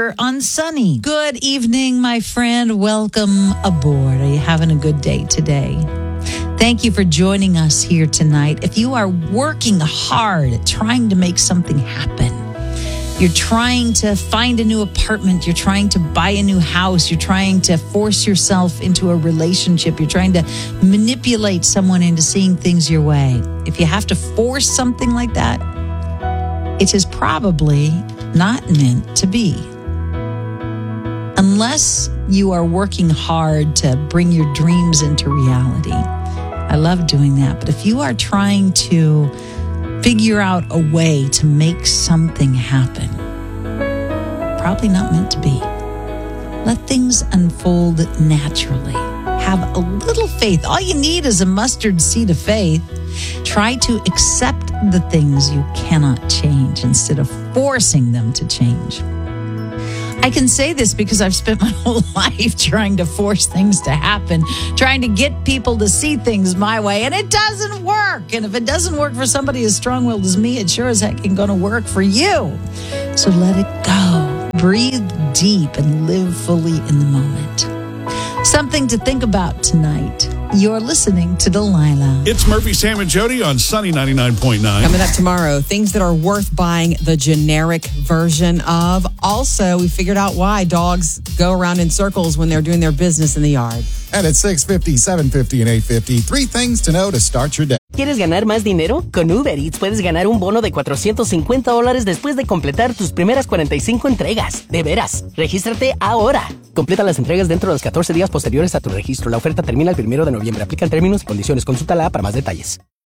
here on Sunny. Good evening, my friend. Welcome aboard. Are you having a good day today? Thank you for joining us here tonight. If you are working hard at trying to make something happen, you're trying to find a new apartment, you're trying to buy a new house, you're trying to force yourself into a relationship, you're trying to manipulate someone into seeing things your way. If you have to force something like that, it is probably not meant to be. Unless you are working hard to bring your dreams into reality. I love doing that. But if you are trying to figure out a way to make something happen, probably not meant to be. Let things unfold naturally. Have a little faith. All you need is a mustard seed of faith. Try to accept the things you cannot change instead of forcing them to change. I can say this because I've spent my whole life trying to force things to happen, trying to get people to see things my way, and it doesn't work. And if it doesn't work for somebody as strong-willed as me, it sure as heck ain't going to work for you. So let it go. Breathe deep and live fully in the moment. Something to think about tonight. You're listening to Delilah. It's Murphy, Sam, and Jody on Sunny 99.9. Coming up tomorrow, things that are worth buying the generic version of. Also, we figured out why dogs go around in circles when they're doing their business in the yard. And at 6:50, 7:50, and 8:50, 3 things to know to start your day. ¿Quieres ganar más dinero? Con Uber Eats puedes ganar un bono de $450 después de completar tus primeras 45 entregas. De veras, regístrate ahora. Completa las entregas dentro de los 14 días posteriores a tu registro. La oferta termina el 1 de noviembre. Aplican términos y condiciones. Consúltala para más detalles.